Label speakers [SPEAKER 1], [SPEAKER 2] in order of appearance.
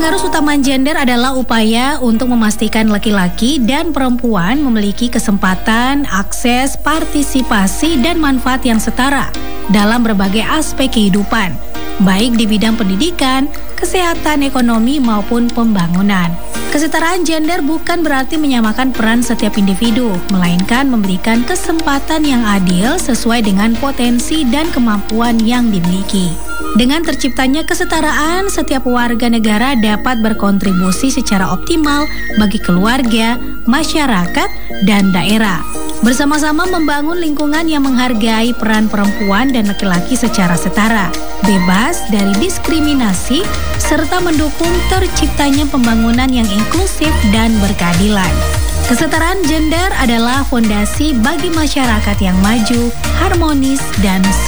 [SPEAKER 1] Pengaruh utama gender adalah upaya untuk memastikan laki-laki dan perempuan memiliki kesempatan, akses, partisipasi, dan manfaat yang setara dalam berbagai aspek kehidupan, baik di bidang pendidikan, kesehatan, ekonomi, maupun pembangunan. Kesetaraan gender bukan berarti menyamakan peran setiap individu, melainkan memberikan kesempatan yang adil sesuai dengan potensi dan kemampuan yang dimiliki. Dengan terciptanya kesetaraan, setiap warga negara dapat berkontribusi secara optimal bagi keluarga, masyarakat, dan daerah. Bersama-sama membangun lingkungan yang menghargai peran perempuan dan laki-laki secara setara, bebas dari diskriminasi, serta mendukung terciptanya pembangunan yang inklusif dan berkeadilan. Kesetaraan gender adalah fondasi bagi masyarakat yang maju, harmonis, dan